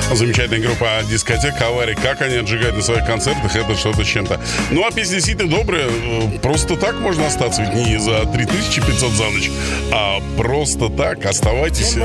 Замечательная группа «Дискотека Авария». Как они отжигают на своих концертах, это что-то с чем-то. Ну, а песня «Ситы добрые» просто так можно остаться. Ведь не за 3500 за ночь, а просто так. Оставайтесь.